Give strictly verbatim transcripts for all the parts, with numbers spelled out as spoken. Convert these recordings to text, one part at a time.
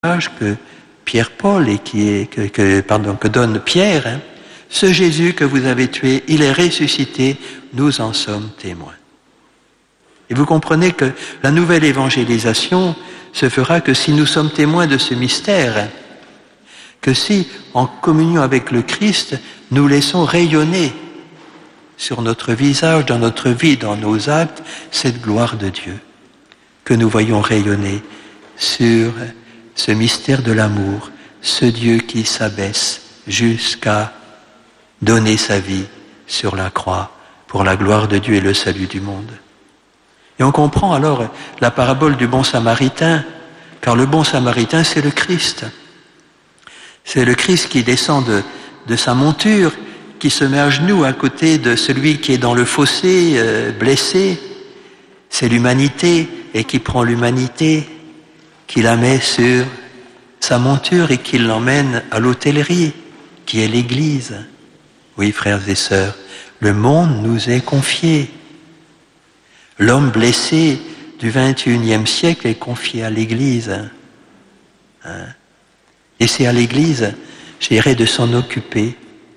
que Pierre-Paul et qui est, que, que, pardon, que donne Pierre, hein, ce Jésus que vous avez tué, il est ressuscité, nous en sommes témoins. Et vous comprenez que la nouvelle évangélisation se fera que si nous sommes témoins de ce mystère, que si, en communion avec le Christ, nous laissons rayonner sur notre visage, dans notre vie, dans nos actes, cette gloire de Dieu, que nous voyons rayonner sur ce mystère de l'amour, ce Dieu qui s'abaisse jusqu'à donner sa vie sur la croix pour la gloire de Dieu et le salut du monde. Et on comprend alors la parabole du bon samaritain, car le bon samaritain, c'est le Christ. C'est le Christ qui descend de, de sa monture, qui se met à genoux à côté de celui qui est dans le fossé, euh, blessé. C'est l'humanité, et qui prend l'humanité, qui la met sur sa monture et qui l'emmène à l'hôtellerie, qui est l'Église. Oui, frères et sœurs, le monde nous est confié. L'homme blessé du vingt et unième siècle est confié à l'Église. Hein? Et c'est à l'Église, je dirais, de s'en occuper.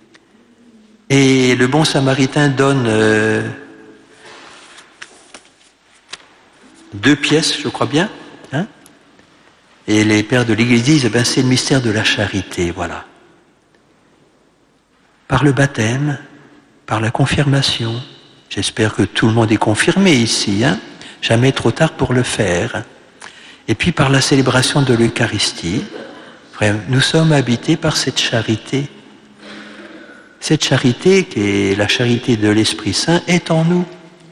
Et le bon samaritain donne euh, deux pièces, je crois bien. Hein? Et les pères de l'Église disent, eh ben, c'est le mystère de la charité, voilà. Par le baptême, par la confirmation, j'espère que tout le monde est confirmé ici, hein? Jamais trop tard pour le faire. Et puis par la célébration de l'Eucharistie, nous sommes habités par cette charité. Cette charité, qui est la charité de l'Esprit Saint, est en nous.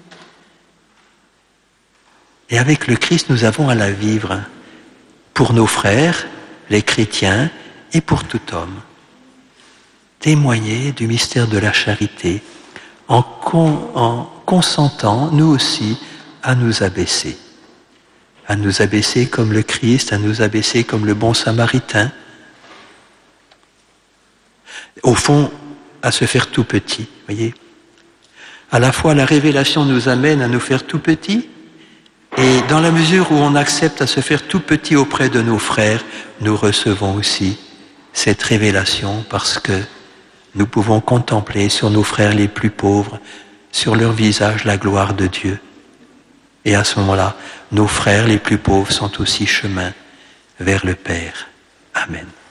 Et avec le Christ, nous avons à la vivre pour nos frères, les chrétiens, et pour tout homme. Témoigner du mystère de la charité en, con, en consentant, nous aussi, à nous abaisser. À nous abaisser comme le Christ, à nous abaisser comme le bon samaritain. Au fond, à se faire tout petit, voyez. À la fois, la révélation nous amène à nous faire tout petits, et dans la mesure où on accepte à se faire tout petit auprès de nos frères, nous recevons aussi cette révélation parce que nous pouvons contempler sur nos frères les plus pauvres, sur leur visage, la gloire de Dieu. Et à ce moment-là, nos frères les plus pauvres sont aussi chemin vers le Père. Amen.